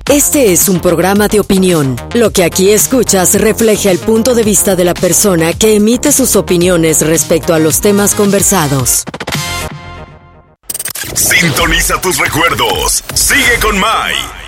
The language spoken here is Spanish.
Este es un programa de opinión. Lo que aquí escuchas refleja el punto de vista de la persona que emite sus opiniones respecto a los temas conversados. Sintoniza tus recuerdos. Sigue con Mai.